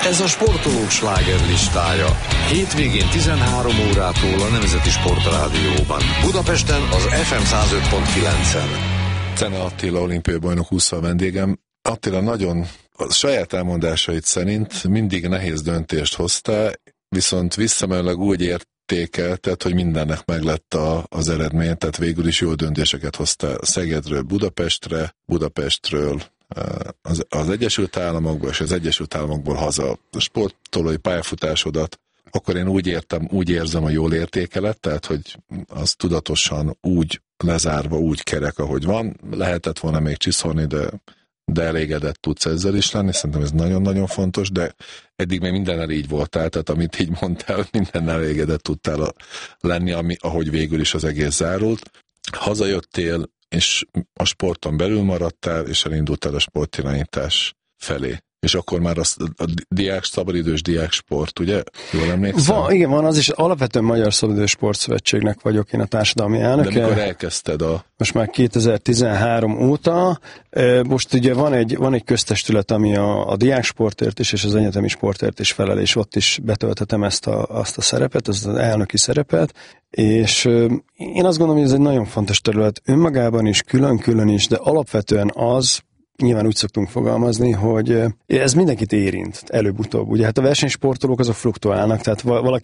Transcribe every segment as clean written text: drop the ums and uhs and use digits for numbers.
Ez a sportolók slágerlistája. Hétvégén 13 órától a Nemzeti Sportrádióban. Budapesten az FM 105.9-en. Cene Attila olimpiai bajnok 20 vendégem. Attila nagyon a saját elmondásait szerint mindig nehéz döntést hoztál, viszont visszamenőleg úgy értékelted, hogy mindennek meglett az eredmény, tehát végül is jó döntéseket hoztál Szegedről Budapestre, Budapestről az Egyesült Államokból, és az Egyesült Államokból haza. A sportolói pályafutásodat akkor én úgy érzem, hogy jól értékeled, tehát hogy az tudatosan úgy lezárva, úgy kerek, ahogy van. Lehetett volna még csiszolni, de elégedett tudsz ezzel is lenni. Szerintem ez nagyon-nagyon fontos, de eddig még mindennel így voltál, tehát amit így mondtál, mindennel elégedett tudtál lenni, ahogy végül is az egész zárult. Hazajöttél, és a sporton belül maradtál, és elindultál a sportirányítás felé. És akkor már a szabadidős diáksport, ugye? Jól emlékszem? Igen, van az is. Alapvetően Magyar Szabadidős Sportszövetségnek vagyok én a társadalmi elnöke. De mikor elkezdted Most már 2013 óta. Most ugye van egy köztestület, ami a diáksportért is, és az egyetemi sportért is felel, és ott is betölthetem azt a szerepet, az elnöki szerepet. És én azt gondolom, hogy ez egy nagyon fontos terület önmagában is, külön-külön is, de alapvetően az, nyilván úgy szoktunk fogalmazni, hogy ez mindenkit érint előbb-utóbb. Ugye hát a versenysportolók azok fluktuálnak, tehát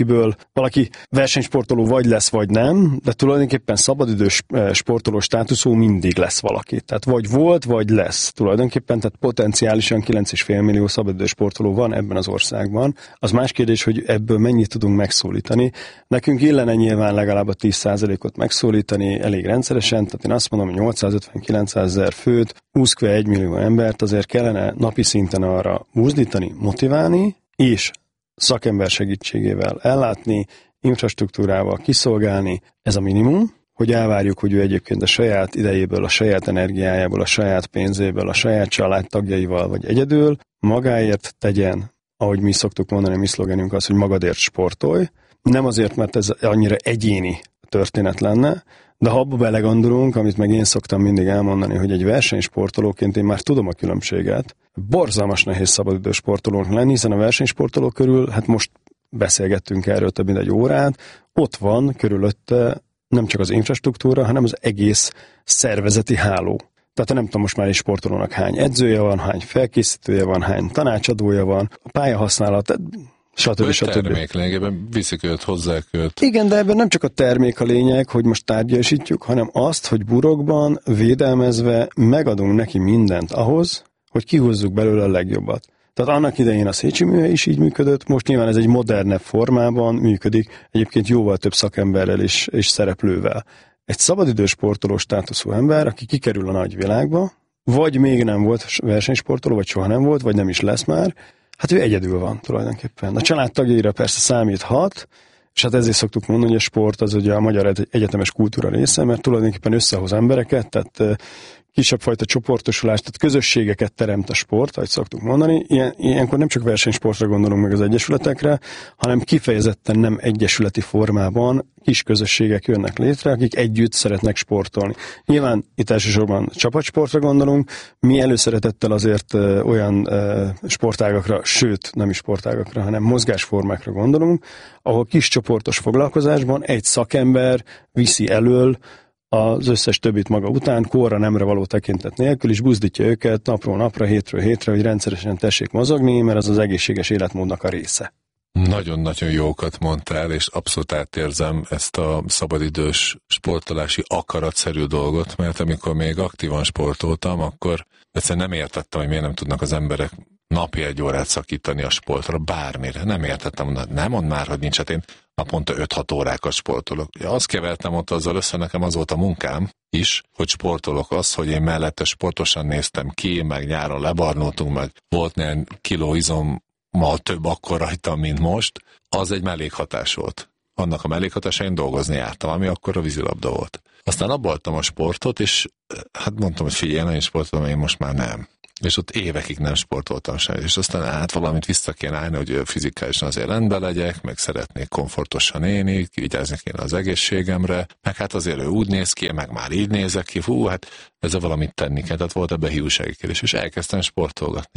valaki versenysportoló vagy lesz, vagy nem, de tulajdonképpen szabadidős sportoló státuszú mindig lesz valaki. Tehát vagy volt, vagy lesz tulajdonképpen, tehát potenciálisan 9,5 millió szabadidős sportoló van ebben az országban. Az más kérdés, hogy ebből mennyit tudunk megszólítani. Nekünk illene nyilván legalább a 10%-ot megszólítani elég rendszeresen, tehát én azt mondom, hogy 850-900 ezer főt, 20,1 millió embert azért kellene napi szinten arra buzdítani, motiválni, és szakember segítségével ellátni, infrastruktúrával kiszolgálni. Ez a minimum, hogy elvárjuk, hogy ő egyébként a saját idejéből, a saját energiájából, a saját pénzéből, a saját családtagjaival vagy egyedül magáért tegyen, ahogy mi szoktuk mondani, a mi szlogenünk az, hogy magadért sportolj. Nem azért, mert ez annyira egyéni történet lenne, de ha abba belegondolunk, amit meg én szoktam mindig elmondani, hogy egy versenysportolóként én már tudom a különbséget. Borzalmas nehéz szabadidős sportolónak lenni, hiszen a versenysportolók körül, hát most beszélgettünk erről több mint egy órát, ott van körülötte nem csak az infrastruktúra, hanem az egész szervezeti háló. Tehát nem tudom most már egy sportolónak hány edzője van, hány felkészítője van, hány tanácsadója van, a pályahasználat, stb. Termék lényegében viszik őt, hozzák őt. Igen, de ebben nem csak a termék a lényeg, hogy most tárgyasítjuk, hanem azt, hogy burokban, védelmezve megadunk neki mindent ahhoz, hogy kihúzzuk belőle a legjobbat. Tehát annak idején a Széchenyi műhely is így működött, most nyilván ez egy modernebb formában működik, egyébként jóval több szakemberrel és szereplővel. Egy szabadidős sportoló státuszú ember, aki kikerül a nagyvilágba, vagy még nem volt versenysportoló, vagy soha nem volt, vagy nem is lesz már, hát ő egyedül van tulajdonképpen. A családtagjaira persze számíthat, és hát ezért szoktuk mondani, hogy a sport az ugye a magyar egyetemes kultúra része, mert tulajdonképpen összehoz embereket, tehát kisebb fajta csoportosulást, tehát közösségeket teremt a sport, ahogy szoktuk mondani. Ilyenkor nem csak versenysportra gondolunk meg az egyesületekre, hanem kifejezetten nem egyesületi formában kis közösségek jönnek létre, akik együtt szeretnek sportolni. Nyilván itt elsősorban csapatsportra gondolunk, mi előszeretettel azért olyan sportágakra, sőt nem is sportágakra, hanem mozgásformákra gondolunk, ahol kis csoportos foglalkozásban egy szakember viszi elől az összes többit maga után, korra nemre való tekintet nélkül, és buzdítja őket napról napra, hétről hétre, hogy rendszeresen tessék mozogni, mert az egészséges életmódnak a része. Nagyon-nagyon jókat mondtál, és abszolút átérzem ezt a szabadidős sportolási akaratszerű dolgot, mert amikor még aktívan sportoltam, akkor egyszerűen nem értettem, hogy miért nem tudnak az emberek napi 1 órát szakítani a sportra, bármire. Nem értettem, nem mondd már, hogy nincs, hát én naponta 5-6 órákat sportolok. Ja, azt kevertem ott azzal össze, nekem az volt a munkám is, hogy sportolok, az, hogy én mellette sportosan néztem ki, meg nyáron lebarnultunk, meg volt néhány kiló izommal több akkor rajtam, mint most, az egy mellékhatás volt. Annak a mellékhatása, én dolgozni jártam, ami akkor a vízilabda volt. Aztán abba hagytam a sportot, és hát mondtam, hogy figyelj, én sportolom, én most már nem. És ott évekig nem sportoltam sem, és aztán valamit vissza kéne állni, hogy fizikálisan azért rendben legyek, meg szeretnék komfortosan élni, vigyázni kéne az egészségemre, meg hát azért ő úgy néz ki, meg már így nézek ki, hát ezzel valamit tenni kell, tehát volt ebbe hiúsági kérdés, és elkezdtem sportolgatni.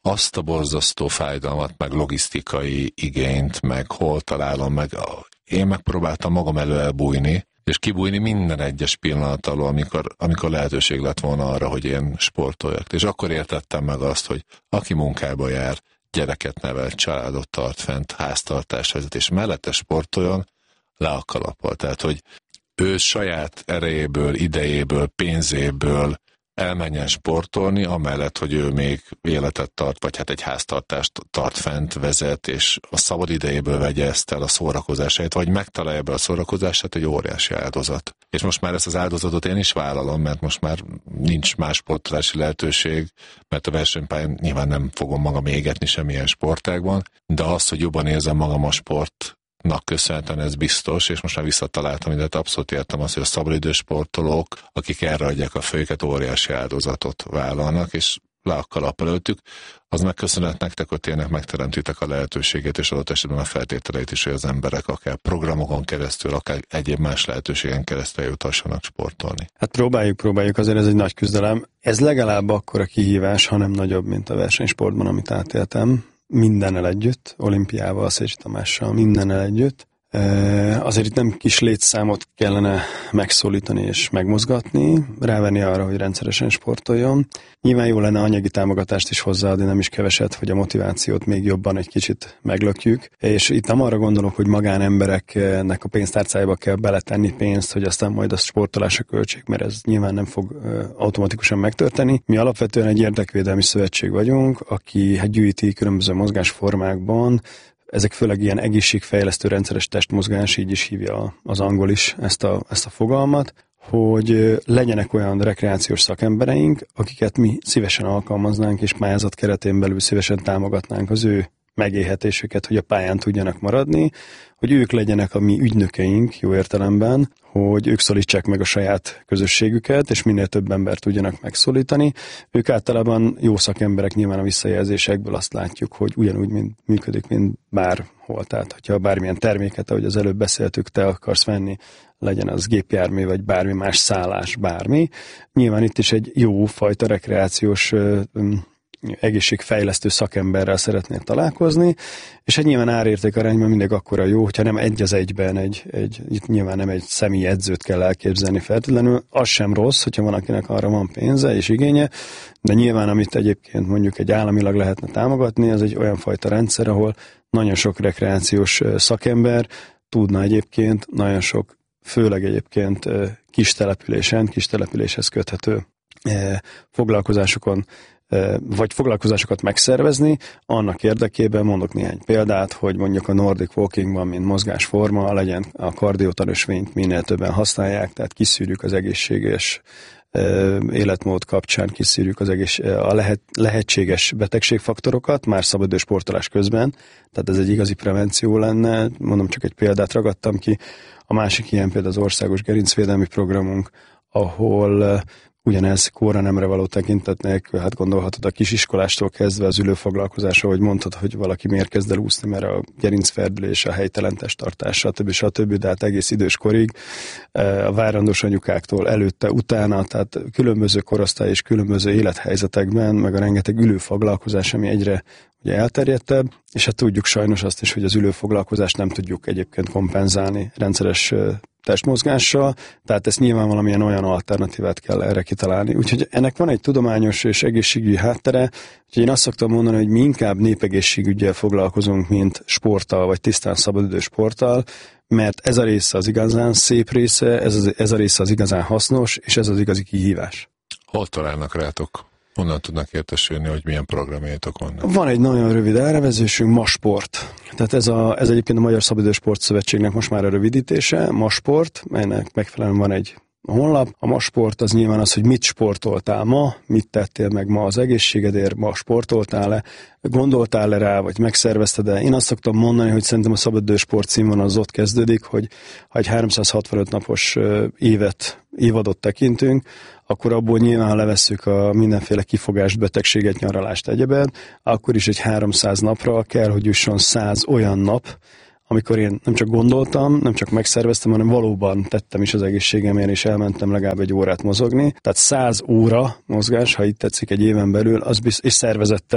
azt a borzasztó fájdalmat, meg logisztikai igényt, meg hol találom, meg én megpróbáltam magam elő elbújni, és kibújni minden egyes pillanat alól, amikor lehetőség lett volna arra, hogy én sportoljak. És akkor értettem meg azt, hogy aki munkába jár, gyereket nevel, családot tart fent, háztartást vezet, és mellette sportoljon, le a kalappal. Tehát, hogy ő saját erejéből, idejéből, pénzéből elmenjen sportolni, amellett, hogy ő még életet tart, vagy hát egy háztartást tart fent, vezet, és a szabad idejéből vegye ezt el a szórakozásait, vagy megtalálja be a szórakozását, egy óriási áldozat. És most már ezt az áldozatot én is vállalom, mert most már nincs más sportolási lehetőség, mert a versenypályán nyilván nem fogom magam égetni semmilyen sportágban, de azt, hogy jobban érzem magam a sportnak köszönhetően, ez biztos, és most már visszataláltam, de abszolút értem azt, hogy a szabadidős sportolók, akik erre adják a főket, óriási áldozatot vállalnak, és le a kalap előttük, az megköszönhet nektek, hogy tényleg megteremtitek a lehetőséget, és adott esetben a feltételeit is, hogy az emberek akár programokon keresztül, akár egyéb más lehetőségen keresztül jutassanak sportolni. Hát próbáljuk, azért ez egy nagy küzdelem. Ez legalább akkora kihívás, ha nem nagyobb, mint a versenysportban, amit átéltem. Mindennel együtt, olimpiával, Szécsi Tamással, mindennel együtt. Azért itt nem kis létszámot kellene megszólítani és megmozgatni, rávenni arra, hogy rendszeresen sportoljon. Nyilván jó lenne anyagi támogatást is hozzáadni, nem is keveset, hogy a motivációt még jobban egy kicsit meglökjük. És itt nem arra gondolok, hogy magánembereknek a pénztárcájába kell beletenni pénzt, hogy aztán majd a sportolásra költsék, mert ez nyilván nem fog automatikusan megtörténni. Mi alapvetően egy érdekvédelmi szövetség vagyunk, aki gyűjti különböző mozgásformákban. Ezek főleg ilyen egészségfejlesztő rendszeres testmozgás, így is hívja az angol is ezt a fogalmat, hogy legyenek olyan rekreációs szakembereink, akiket mi szívesen alkalmaznánk, és pályázat keretén belül szívesen támogatnánk az ő megélhetésüket, hogy a pályán tudjanak maradni, hogy ők legyenek a mi ügynökeink, jó értelemben, hogy ők szólítsák meg a saját közösségüket, és minél több embert tudjanak megszólítani. Ők általában jó szakemberek, nyilván a visszajelzésekből azt látjuk, hogy ugyanúgy működik, mint bárhol. Tehát, hogyha bármilyen terméket, ahogy az előbb beszéltük, te akarsz venni, legyen az gépjármű, vagy bármi más szállás, bármi. Nyilván itt is egy jó fajta rekreációs egészségfejlesztő szakemberrel szeretnél találkozni, és egy nyilván árérték arányban mindig akkora jó, hogyha nem egy az egyben, itt nyilván nem egy személyi edzőt kell elképzelni feltétlenül, az sem rossz, hogyha van, akinek arra van pénze és igénye, de nyilván amit egyébként mondjuk egy államilag lehetne támogatni, az egy olyan fajta rendszer, ahol nagyon sok rekreációs szakember tudna egyébként, nagyon sok, főleg egyébként kis településhez köthető foglalkozásokon vagy foglalkozásokat megszervezni, annak érdekében mondok néhány példát, hogy mondjuk a Nordic Walkingban, mint mozgásforma, legyen a kardiotanösvényt minél többen használják, tehát kiszűrjük az egészséges életmód kapcsán, kiszűrjük a lehetséges betegségfaktorokat, már szabadidős sportolás közben, tehát ez egy igazi prevenció lenne, mondom, csak egy példát ragadtam ki. A másik ilyen például az országos gerincvédelmi programunk, ahol ugyanez korra nemre való tekintet nélkül, hát gondolhatod a kisiskolástól kezdve az ülőfoglalkozásra, hogy mondtad, hogy valaki miért kezd el úszni, mert a gerincferdülés, a helytelen testtartás, stb., de hát egész idős korig, a várandós anyukáktól előtte, utána, tehát különböző korosztály és különböző élethelyzetekben, meg a rengeteg ülőfoglalkozás, ami egyre ugye elterjedtebb, és hát tudjuk sajnos azt is, hogy az ülőfoglalkozást nem tudjuk egyébként kompenzálni rendszeres testmozgással, tehát ezt nyilván valamilyen olyan alternatívát kell erre kitalálni. Úgyhogy ennek van egy tudományos és egészségügyi háttere, úgyhogy én azt szoktam mondani, hogy mi inkább népegészségüggyel foglalkozunk, mint sporttal, vagy tisztán szabadidő sporttal, mert ez a része az igazán szép része, ez a része az igazán hasznos, és ez az igazi kihívás. Hol találnak rátok? Honnan tudnak értesülni, hogy milyen programjaitok vannak? Van egy nagyon rövid elnevezésünk, MASport. Tehát ez egyébként a Magyar Szabadidő Sport Szövetségnek most már a rövidítése, MASport, melynek megfelelően van egy honlap. A MASport az nyilván az, hogy mit sportoltál ma, mit tettél meg ma az egészségedért, ma sportoltál-e, gondoltál-e rá, vagy megszervezted-e. Én azt szoktam mondani, hogy szerintem a szabadidő sport színvonal az ott kezdődik, hogy ha egy 365 napos évadot tekintünk, akkor abból nyilván, ha levesszük a mindenféle kifogást, betegséget, nyaralást, egyebet, akkor is egy 300 napra kell, hogy jusson 100 olyan nap, amikor én nem csak gondoltam, nem csak megszerveztem, hanem valóban tettem is az egészségemért, és elmentem legalább egy órát mozogni. Tehát 100 óra mozgás, ha itt tetszik egy éven belül, és szervezetten,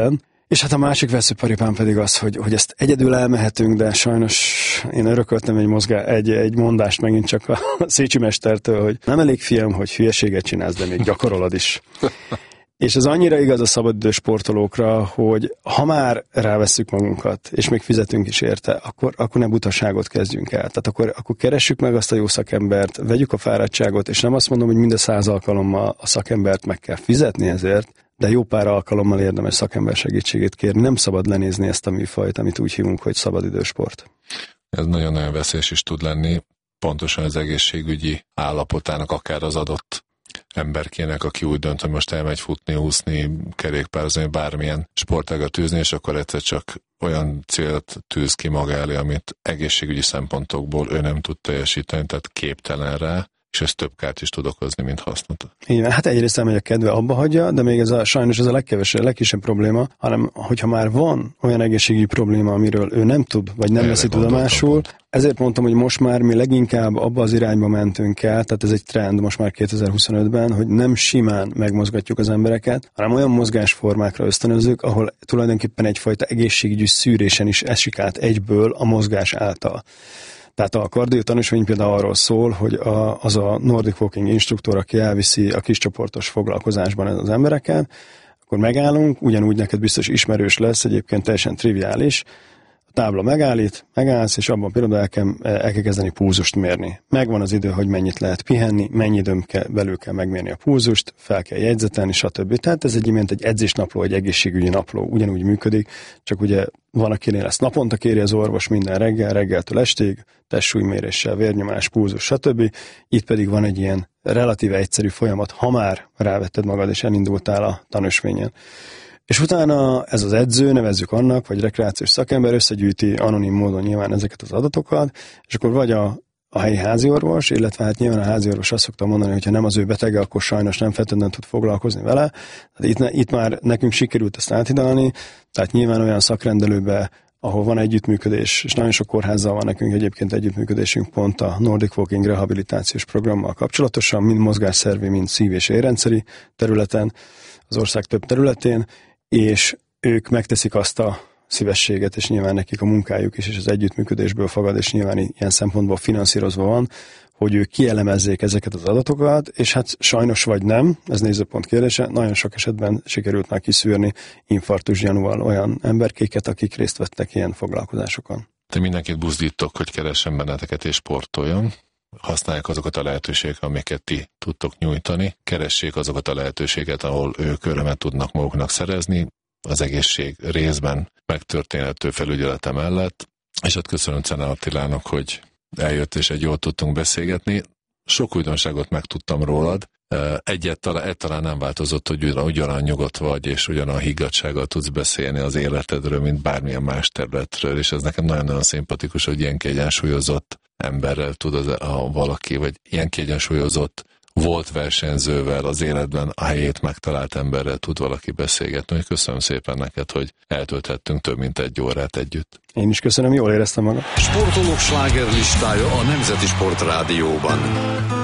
És hát a másik veszőparipám pedig az, hogy ezt egyedül elmehetünk, de sajnos én örököltem egy mondást megint csak a Szécsi mestertől, hogy nem elég fiam, hogy hülyeséget csinálsz, de még gyakorolod is. És ez annyira igaz a szabadidős sportolókra, hogy ha már rávesszük magunkat, és még fizetünk is érte, akkor ne butaságot kezdjünk el. Tehát akkor keressük meg azt a jó szakembert, vegyük a fáradtságot, és nem azt mondom, hogy minden 100 alkalommal a szakembert meg kell fizetni ezért, de jó pár alkalommal érdemes szakember segítségét kérni. Nem szabad lenézni ezt a műfajt, amit úgy hívunk, hogy szabadidősport. Ez nagyon-nagyon veszélyes is tud lenni, pontosan az egészségügyi állapotának, akár az adott emberkének, aki úgy dönt, hogy most elmegy futni, úszni, kerékpározni, bármilyen sportágat űzni, és akkor egyszer csak olyan célt tűz ki maga elé, amit egészségügyi szempontokból ő nem tud teljesíteni, tehát képtelen rá, és ez több kárt is tud okozni, mint hasznot. Igen, hát egyrészt elmegy a kedve, abba hagyja, de még sajnos ez a legkisebb probléma, hanem hogyha már van olyan egészségügyi probléma, amiről ő nem tud, vagy nem veszi tudomásul, ezért mondtam, hogy most már mi leginkább abba az irányba mentünk el, tehát ez egy trend most már 2025-ben, hogy nem simán megmozgatjuk az embereket, hanem olyan mozgásformákra ösztönözzük, ahol tulajdonképpen egyfajta egészségügyi szűrésen is esik át egyből a mozgás által. Tehát a kardió tanúsvény például arról szól, hogy az a Nordic Walking instruktor, aki elviszi a kiscsoportos foglalkozásban az embereket, akkor megállunk, ugyanúgy neked biztos ismerős lesz, egyébként teljesen triviális, a tábla megállsz, és abban például el kell kezdeni pulzust mérni. Megvan az idő, hogy mennyit lehet pihenni, mennyi időn belül kell megmérni a pulzust, fel kell jegyzetelni, stb. Tehát ez egy edzésnapló, egy egészségügyi napló, ugyanúgy működik, csak ugye van, akinél ezt naponta kéri az orvos minden reggeltől estig, testsúlyméréssel, vérnyomás, pulzus, stb. Itt pedig van egy ilyen relatíve egyszerű folyamat, ha már rávetted magad és elindultál a tanúsvényen. És utána ez az edző, nevezzük annak, vagy rekreációs szakember összegyűjti anonim módon nyilván ezeket az adatokat, és akkor vagy a helyi háziorvos, illetve hát nyilván a háziorvos azt szokta mondani, hogy ha nem az ő betege, akkor sajnos nem feltétlenül tud foglalkozni vele. Tehát itt már nekünk sikerült ezt áthidalni, tehát nyilván olyan szakrendelőbe, ahol van együttműködés, és nagyon sok kórházzal van nekünk egyébként együttműködésünk pont a Nordic Walking rehabilitációs programmal kapcsolatosan, mind mozgásszervi, mind szív- és érrendszeri területen, az ország több területén, és ők megteszik azt a szívességet, és nyilván nekik a munkájuk is, és az együttműködésből fagad, és nyilván ilyen szempontból finanszírozva van, hogy ők kielemezzék ezeket az adatokat, és hát sajnos vagy nem, ez nézőpont kérdése, nagyon sok esetben sikerült már kiszűrni infarktus gyanúval olyan emberkéket, akik részt vettek ilyen foglalkozásokon. Te mindenkit buzdítok, hogy keressen benneteket és sportoljon. Használják azokat a lehetőségeket, amiket ti tudtok nyújtani, keressék azokat a lehetőségeket, ahol ők örömet tudnak maguknak szerezni, az egészség részben megtörténhető felügyelete mellett, és hát köszönöm Czene Attilának, hogy eljött és jól tudtunk beszélgetni. Sok újdonságot megtudtam rólad, talán nem változott, hogy ugyanolyan nyugodt vagy, és ugyanolyan higgadtsággal tudsz beszélni az életedről, mint bármilyen más területről, és ez nekem nagyon-nagyon szimpatikus, hogy ilyen kiegyensúlyozott emberrel tud valaki, vagy ilyen kiegyensúlyozott volt versenyzővel az életben a helyét megtalált emberrel tud valaki beszélgetni. Köszönöm szépen neked, hogy eltölthettünk több mint 1 órát együtt. Én is köszönöm, jól éreztem magam. Sportolók slágerlistája a Nemzeti Sport Rádióban.